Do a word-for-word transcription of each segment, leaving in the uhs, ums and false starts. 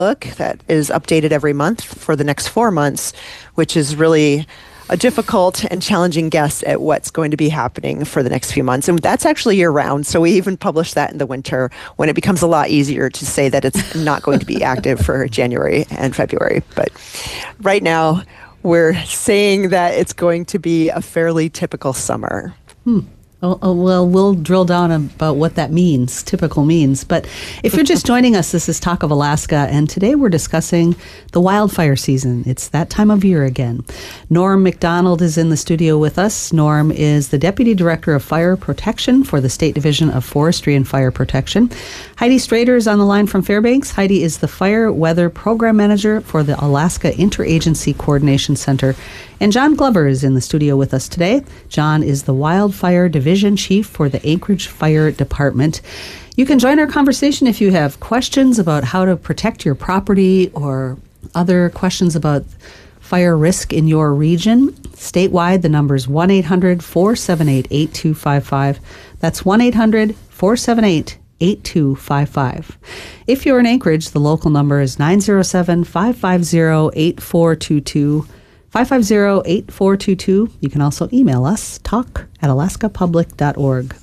outlook that is updated every month for the next four months, which is really a difficult and challenging guess at what's going to be happening for the next few months. And that's actually year round. So we even publish that in the winter when it becomes a lot easier to say that it's not going to be active for January and February. But right now, we're saying that it's going to be a fairly typical summer. Hmm. Oh, oh, well, we'll drill down about what that means, typical means. But if you're just joining us, this is Talk of Alaska, and today we're discussing the wildfire season. It's that time of year again. Norm McDonald is in the studio with us. Norm is the Deputy Director of Fire Protection for the State Division of Forestry and Fire Protection. Heidi Strader is on the line from Fairbanks. Heidi is the Fire Weather Program Manager for the Alaska Interagency Coordination Center. And John Glover is in the studio with us today. John is the Wildfire Division Chief for the Anchorage Fire Department. You can join our conversation if you have questions about how to protect your property or other questions about fire risk in your region. Statewide, the number is one eight hundred four seven eight eight two five five. That's one eight hundred four seven eight eight two five five. If you're in Anchorage, the local number is nine zero seven, five five zero, eight four two two. five five zero, eight four two two. You can also email us, talk at alaska public dot org.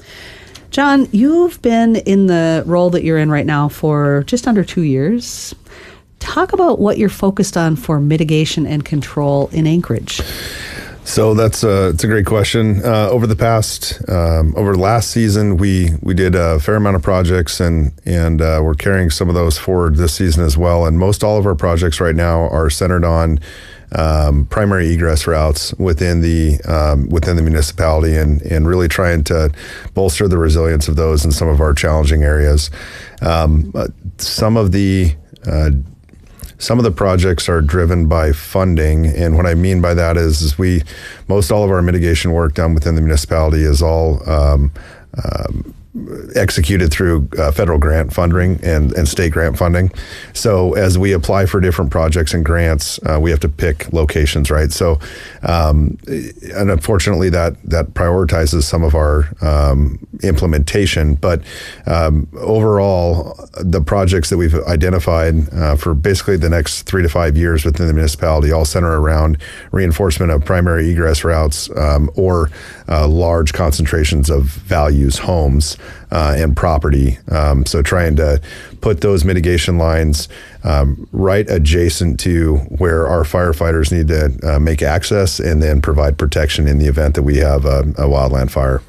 John, you've been in the role that you're in right now for just under two years. Talk about what you're focused on for mitigation and control in Anchorage. So that's a, it's a great question. Uh, over the past, um, over last season, we we did a fair amount of projects, and and uh, we're carrying some of those forward this season as well. And most all of our projects right now are centered on um, primary egress routes within the um, within the municipality, and and really trying to bolster the resilience of those in some of our challenging areas. Um, some of the uh, Some of the projects are driven by funding, and what I mean by that is, is we, most all of our mitigation work done within the municipality is all um, um, executed through uh, federal grant funding and, and state grant funding. So as we apply for different projects and grants, uh, we have to pick locations, right? So, um, and unfortunately that, that prioritizes some of our um, implementation, but um, overall, the projects that we've identified uh, for basically the next three to five years within the municipality all center around reinforcement of primary egress routes um, or uh, large concentrations of values, homes, Uh, and property. Um, so trying to put those mitigation lines um, right adjacent to where our firefighters need to uh, make access and then provide protection in the event that we have a, a wildland fire.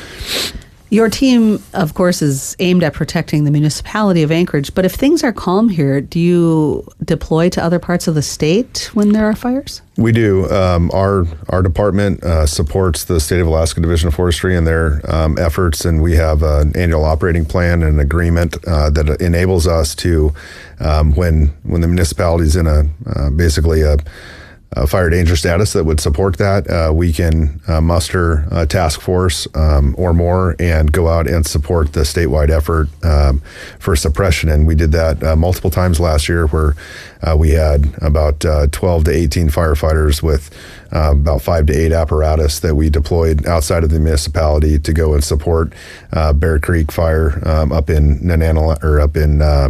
Your team, of course, is aimed at protecting the municipality of Anchorage, but if things are calm here, do you deploy to other parts of the state when there are fires? We do. Um, our our department uh, supports the State of Alaska Division of Forestry and their um, efforts, and we have an annual operating plan and an agreement uh, that enables us to, um, when when the municipality is in a uh, basically a Uh, fire danger status that would support that, uh, we can uh, muster a task force um, or more and go out and support the statewide effort um, for suppression. And we did that uh, multiple times last year, where uh, we had about uh, twelve to eighteen firefighters with uh, about five to eight apparatus that we deployed outside of the municipality to go and support uh, Bear Creek Fire um, up in Nananala, or up in uh,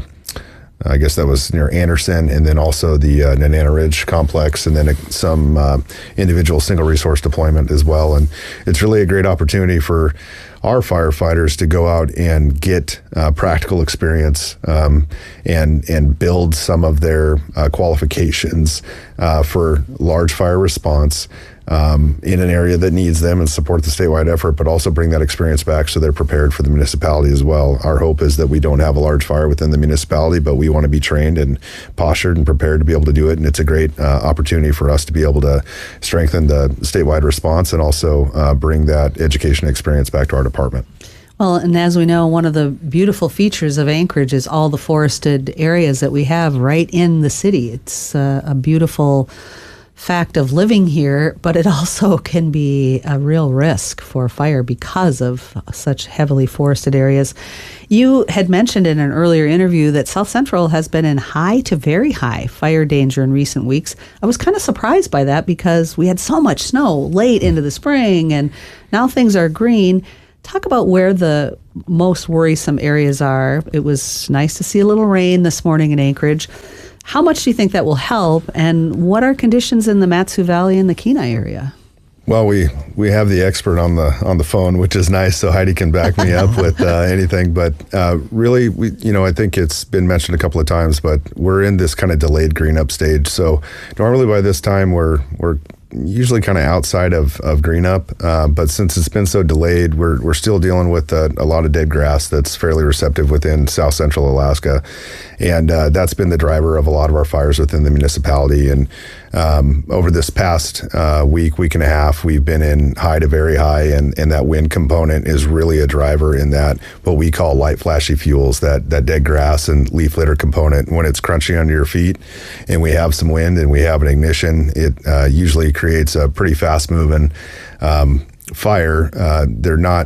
I guess that was near Anderson, and then also the uh, Nanana Ridge complex, and then uh, some uh, individual single resource deployment as well. And it's really a great opportunity for our firefighters to go out and get uh, practical experience um, and and build some of their uh, qualifications uh, for large fire response um, in an area that needs them, and support the statewide effort, but also bring that experience back so they're prepared for the municipality as well. Our hope is that we don't have a large fire within the municipality, but we want to be trained and postured and prepared to be able to do it. And it's a great uh, opportunity for us to be able to strengthen the statewide response and also uh, bring that education experience back to our department. Well, and as we know, one of the beautiful features of Anchorage is all the forested areas that we have right in the city. It's uh, a beautiful fact of living here, but it also can be a real risk for fire because of such heavily forested areas. You had mentioned in an earlier interview that South Central has been in high to very high fire danger in recent weeks. I was kind of surprised by that because we had so much snow late into the spring, and now things are green. Talk about where the most worrisome areas are. It was nice to see a little rain this morning in Anchorage. How much do you think that will help, and what are conditions in the Mat-Su Valley and the Kenai area? Well, we, we have the expert on the on the phone, which is nice, so Heidi can back me up with uh, anything. But uh, really, we you know, I think it's been mentioned a couple of times, but we're in this kind of delayed green up stage. So normally by this time, we're we're usually kind of outside of, of green up, uh, but since it's been so delayed, we're we're still dealing with a, a lot of dead grass that's fairly receptive within South Central Alaska, and uh, that's been the driver of a lot of our fires within the municipality. And um, over this past uh, week, week and a half, we've been in high to very high, and, and that wind component is really a driver in that what we call light flashy fuels, that that dead grass and leaf litter component. When it's crunching under your feet, and we have some wind and we have an ignition, it uh, usually creates a pretty fast-moving um, fire. Uh, they're not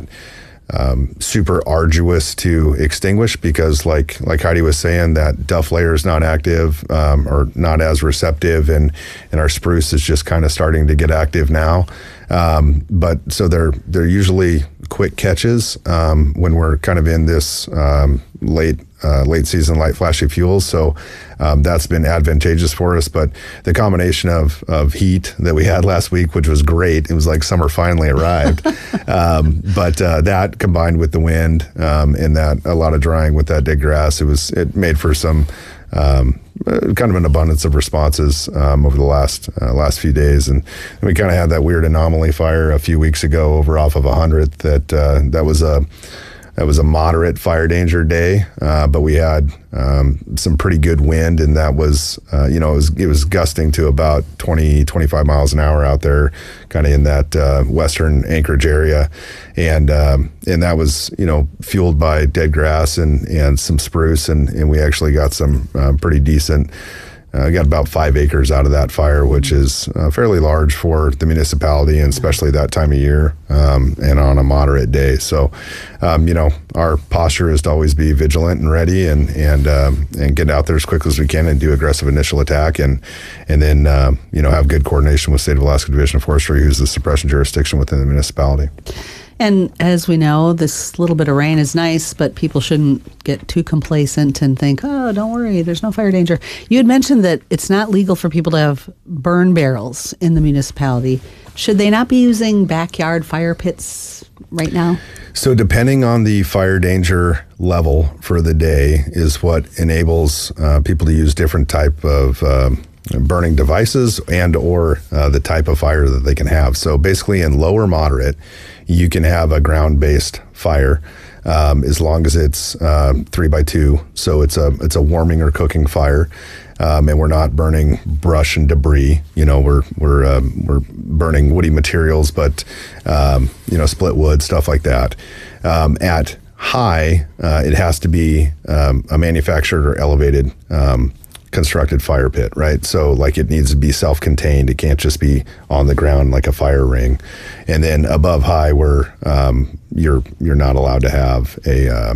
um, super arduous to extinguish because, like like Heidi was saying, that duff layer is not active um, or not as receptive, and and our spruce is just kind of starting to get active now. Um, but so they're they're usually quick catches um, when we're kind of in this um, late uh, late season light flashy fuels. So um, that's been advantageous for us. But the combination of of heat that we had last week, which was great, it was like summer finally arrived. um, but uh, that combined with the wind um, and that a lot of drying with that dead grass, it was it made for some um, kind of an abundance of responses um, over the last uh, last few days, and we kind of had that weird anomaly fire a few weeks ago over off of one hundredth. That uh, that was a that was a moderate fire danger day, uh, but we had um, some pretty good wind, and that was uh, you know it was it was gusting to about twenty, twenty-five miles an hour out there, kind of in that uh, western Anchorage area, and um, and that was you know fueled by dead grass and and some spruce, and and we actually got some uh, pretty decent. I uh, got about five acres out of that fire, which is uh, fairly large for the municipality, and especially that time of year, um, and on a moderate day. So, um, you know, our posture is to always be vigilant and ready, and and um, and get out there as quickly as we can and do aggressive initial attack, and and then uh, you know have good coordination with State of Alaska Division of Forestry, who's the suppression jurisdiction within the municipality. And as we know, this little bit of rain is nice, but people shouldn't get too complacent and think, oh, don't worry, there's no fire danger. You had mentioned that it's not legal for people to have burn barrels in the municipality. Should they not be using backyard fire pits right now? So depending on the fire danger level for the day is what enables uh, people to use different type of um, burning devices and or uh, the type of fire that they can have. So basically in low or moderate, you can have a ground-based fire um, as long as it's uh, three by two. So it's a it's a warming or cooking fire, um, and we're not burning brush and debris. You know, we're we're um, we're burning woody materials, but um, you know, split wood, stuff like that. Um, at high, uh, it has to be um, a manufactured or elevated Um, constructed fire pit, right? So like it needs to be self-contained. It can't just be on the ground like a fire ring. And then above high, where um, you're you're not allowed to have a uh,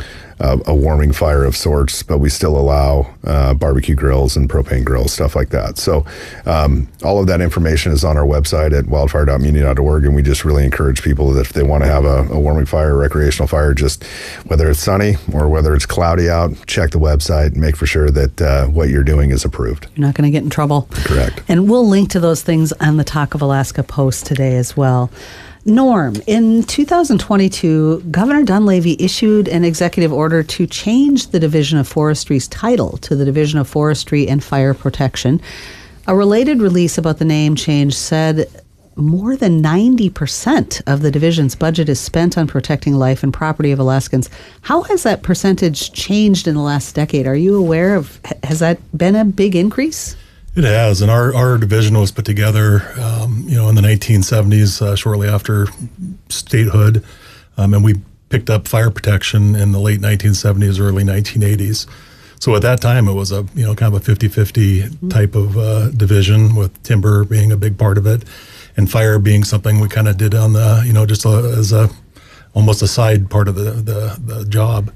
a, a warming fire of sorts, but we still allow uh, barbecue grills and propane grills, stuff like that. So um, all of that information is on our website at wildfire dot muni dot org, and we just really encourage people that if they want to have a, a warming fire, recreational fire, just whether it's sunny or whether it's cloudy out, check the website and make for sure that uh, what you're doing is approved. You're not going to get in trouble. Correct. And we'll link to those things on the Talk of Alaska post today as well. Norm, in two thousand twenty-two, Governor Dunleavy issued an executive order to change the Division of Forestry's title to the Division of Forestry and Fire Protection. A related release about the name change said more than ninety percent of the division's budget is spent on protecting life and property of Alaskans. How has that percentage changed in the last decade? Are you aware of, has that been a big increase? It has, and our, our division was put together, um, you know, in the nineteen seventies, uh, shortly after statehood, um, and we picked up fire protection in the late nineteen seventies, early nineteen eighties. So at that time, it was a you know kind of a fifty-fifty mm-hmm. type of uh, division, with timber being a big part of it, and fire being something we kind of did on the you know just a, as a almost a side part of the the, the job.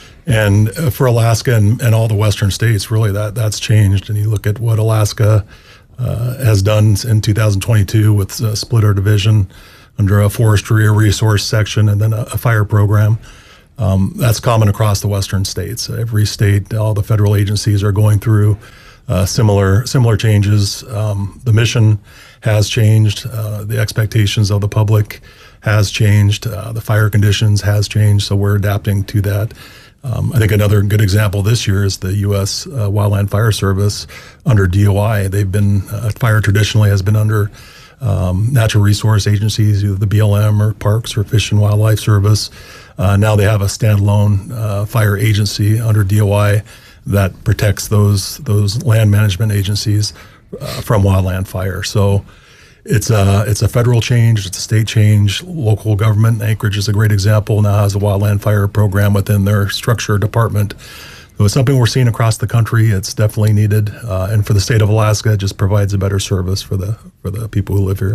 And for Alaska and, and all the western states, really that that's changed. And you look at what Alaska uh, has done in two thousand twenty-two with uh, split our division under a forestry or resource section and then a, a fire program. Um, that's common across the western states. Every state, all the federal agencies are going through uh, similar similar changes. Um, the mission has changed. Uh, the expectations of the public has changed. Uh, the fire conditions has changed. So we're adapting to that. Um, I think another good example this year is the U S Uh, Wildland Fire Service under D O I. They've been, uh, fire traditionally has been under um, natural resource agencies, either the B L M or Parks or Fish and Wildlife Service. Uh, now they have a standalone uh, fire agency under D O I that protects those those land management agencies uh, from wildland fire. So It's a, it's a federal change, it's a state change. Local government, Anchorage is a great example, now has a wildland fire program within their structure department. So it's something we're seeing across the country. It's definitely needed. Uh, and for the state of Alaska, it just provides a better service for the for the people who live here.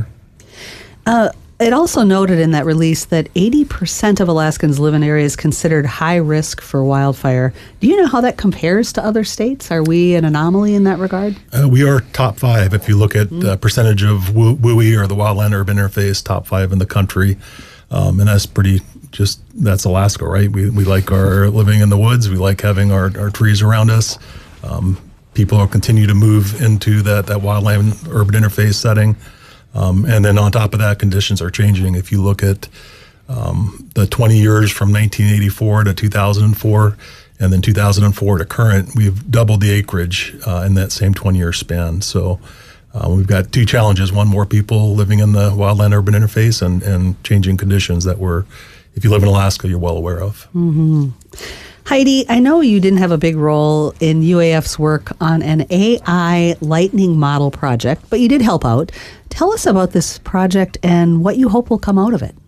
Uh, it also noted in that release that eighty percent of Alaskans live in areas considered high risk for wildfire. Do you know how that compares to other states? Are we an anomaly in that regard? Uh, we are top five. If you look at mm. uh, percentage of W U I or the Wildland Urban Interface, top five in the country. Um, and that's pretty just, that's Alaska, right? We we like our living in the woods. We like having our, our trees around us. Um, people will continue to move into that, that Wildland Urban Interface setting. Um, and then on top of that, conditions are changing. If you look at um, the twenty years from nineteen eighty-four to two thousand four, and then two thousand four to current, we've doubled the acreage uh, in that same twenty-year span. So uh, we've got two challenges: one, more people living in the wildland urban interface, and, and changing conditions that we're, if you live in Alaska, you're well aware of. Mm-hmm. Heidi, I know you didn't have a big role in U A F's work on an A I lightning model project, but you did help out. Tell us about this project and what you hope will come out of it.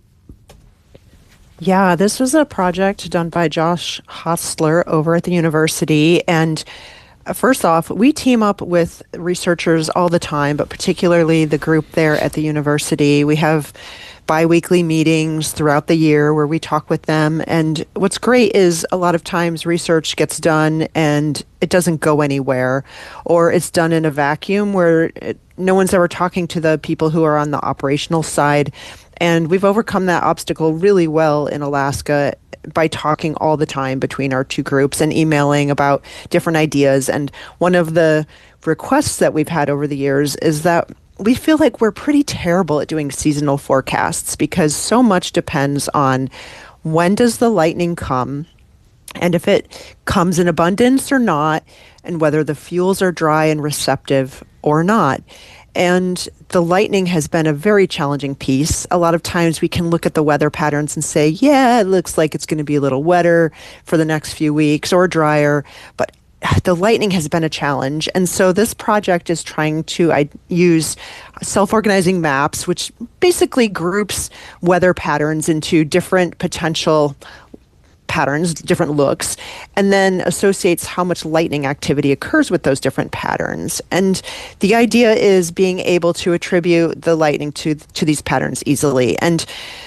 Yeah, this was a project done by Josh Hostler over at the university. And first off, we team up with researchers all the time, but particularly the group there at the university. We have bi-weekly meetings throughout the year where we talk with them. And what's great is a lot of times research gets done and it doesn't go anywhere, or it's done in a vacuum where it, no one's ever talking to the people who are on the operational side. And we've overcome that obstacle really well in Alaska by talking all the time between our two groups and emailing about different ideas. And one of the requests that we've had over the years is that we feel like we're pretty terrible at doing seasonal forecasts because so much depends on when does the lightning come, and if it comes in abundance or not, and whether the fuels are dry and receptive or not. And the lightning has been a very challenging piece. A lot of times we can look at the weather patterns and say, yeah, it looks like it's going to be a little wetter for the next few weeks or drier, but the lightning has been a challenge. And so this project is trying to I, use self-organizing maps, which basically groups weather patterns into different potential patterns, different looks, and then associates how much lightning activity occurs with those different patterns. And the idea is being able to attribute the lightning to to these patterns easily. And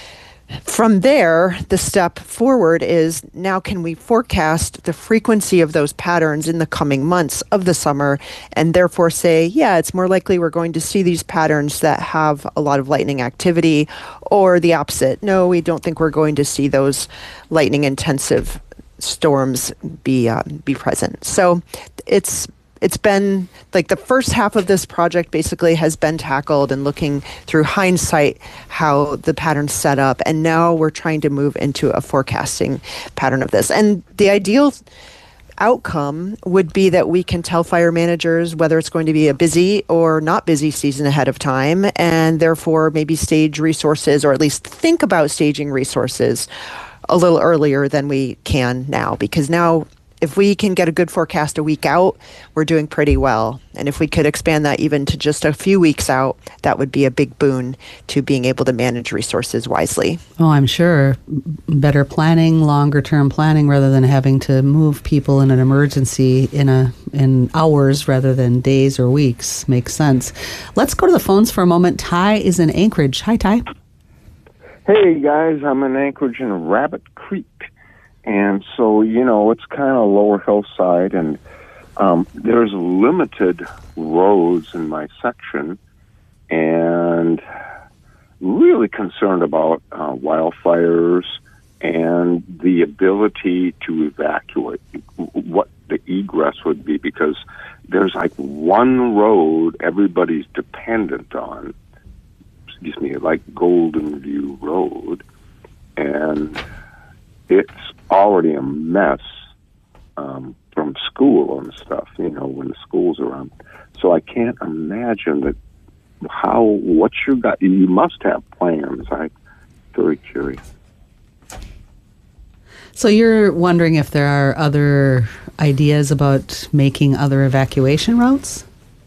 from there, the step forward is now can we forecast the frequency of those patterns in the coming months of the summer, and therefore say, yeah, it's more likely we're going to see these patterns that have a lot of lightning activity, or the opposite. No, we don't think we're going to see those lightning intensive storms be uh, be present. So it's It's been like the first half of this project basically has been tackled and looking through hindsight how the pattern's set up. And now we're trying to move into a forecasting pattern of this. And the ideal outcome would be that we can tell fire managers whether it's going to be a busy or not busy season ahead of time, and therefore maybe stage resources, or at least think about staging resources a little earlier than we can now. Because now, if we can get a good forecast a week out, we're doing pretty well. And if we could expand that even to just a few weeks out, that would be a big boon to being able to manage resources wisely. Oh, I'm sure. Better planning, longer term planning, rather than having to move people in an emergency in a in hours rather than days or weeks makes sense. Let's go to the phones for a moment. Ty is in Anchorage. Hi, Ty. Hey, guys. I'm in Anchorage in Rabbit Creek. And so, you know, it's kind of lower hillside, and um, there's limited roads in my section. And really concerned about uh, wildfires and the ability to evacuate, what the egress would be, because there's like one road everybody's dependent on, excuse me, like Golden View Road, and it's already a mess um, from school and stuff, you know, when the school's around. So I can't imagine that how, what you got, you must have plans. I'm very curious. So you're wondering if there are other ideas about making other evacuation routes?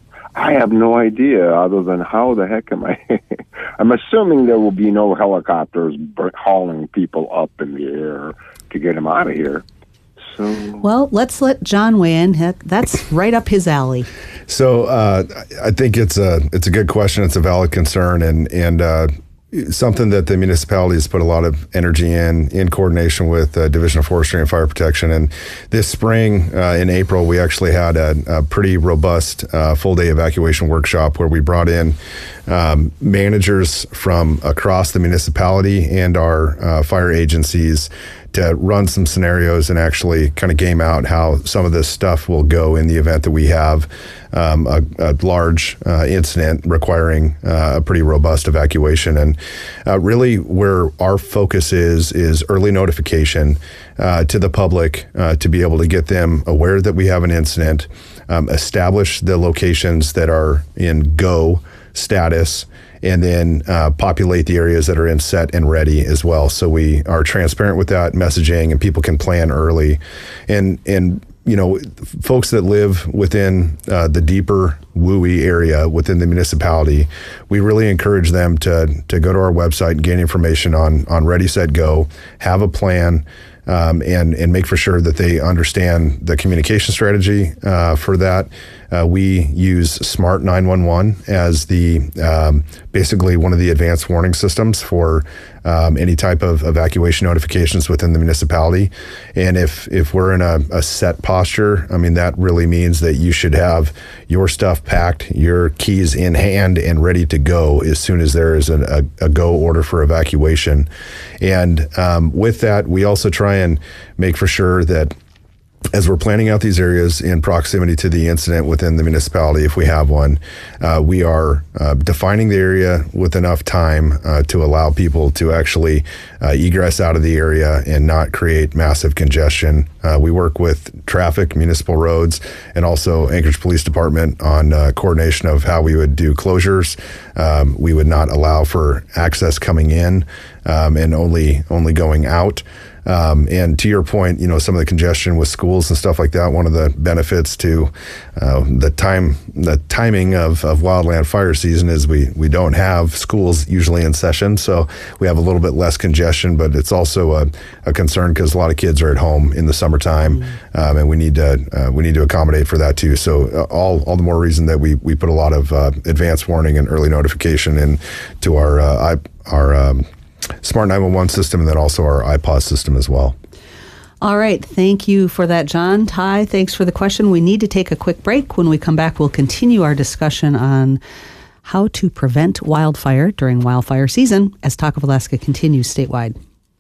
I have no idea, other than how the heck am I? I'm assuming there will be no helicopters hauling people up in the air to get them out of here. So, well, let's let John weigh in. Heck, that's right up his alley. So uh, I think it's a it's a good question. It's a valid concern, and and uh, something that the municipality has put a lot of energy in, in coordination with uh, Division of Forestry and Fire Protection. And this spring, uh, in April, we actually had a, a pretty robust uh, full-day evacuation workshop where we brought in um, managers from across the municipality and our uh, fire agencies to run some scenarios and actually kind of game out how some of this stuff will go in the event that we have um, a, a large uh, incident requiring uh, a pretty robust evacuation. And uh, really where our focus is, is early notification uh, to the public uh, to be able to get them aware that we have an incident, um, establish the locations that are in go status, and then uh, populate the areas that are in set and ready as well. So we are transparent with that messaging, and people can plan early. And and you know, folks that live within uh, the deeper W U I area within the municipality, we really encourage them to to go to our website and gain information on on Ready, Set, Go, have a plan. Um, and and make for sure that they understand the communication strategy uh, for that. Uh, we use Smart nine one one as the um, basically one of the advanced warning systems for um, any type of evacuation notifications within the municipality. And if if we're in a, a set posture, I mean, that really means that you should have your stuff packed, your keys in hand and ready to go as soon as there is a, a, a go order for evacuation. And um, with that, we also try and make for sure that as we're planning out these areas in proximity to the incident within the municipality, if we have one, uh, we are uh, defining the area with enough time uh, to allow people to actually uh, egress out of the area and not create massive congestion. Uh, we work with traffic, municipal roads, and also Anchorage Police Department on uh, coordination of how we would do closures. Um, we would not allow for access coming in um, and only only going out. Um, and to your point, you know, some of the congestion with schools and stuff like that, one of the benefits to uh, the time, the timing of, of wildland fire season is we, we don't have schools usually in session. So we have a little bit less congestion, but it's also a, a concern because a lot of kids are at home in the summertime, mm-hmm. um, and we need to uh, we need to accommodate for that too. So uh, all all the more reason that we, we put a lot of uh, advanced warning and early notification into our uh, our um, Smart nine one one system, and then also our I P O S system as well. All right. Thank you for that, John. Ty, thanks for the question. We need to take a quick break. When we come back, we'll continue our discussion on how to prevent wildfire during wildfire season as Talk of Alaska continues statewide.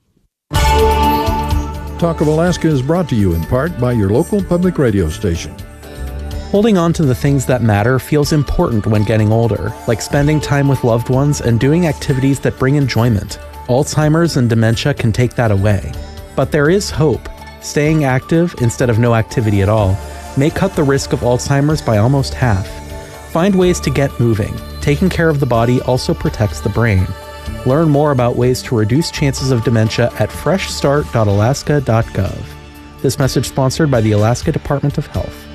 Talk of Alaska is brought to you in part by your local public radio station. Holding on to the things that matter feels important when getting older, like spending time with loved ones and doing activities that bring enjoyment. Alzheimer's and dementia can take that away. But there is hope. Staying active instead of no activity at all may cut the risk of Alzheimer's by almost half. Find ways to get moving. Taking care of the body also protects the brain. Learn more about ways to reduce chances of dementia at fresh start dot alaska dot gov. This message sponsored by the Alaska Department of Health.